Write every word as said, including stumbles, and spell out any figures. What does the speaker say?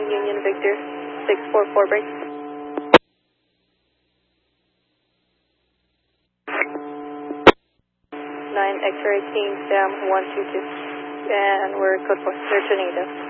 Union Victor, six four four break. nine X-ray Team Sam one two two. And we're code four, they're turning it down.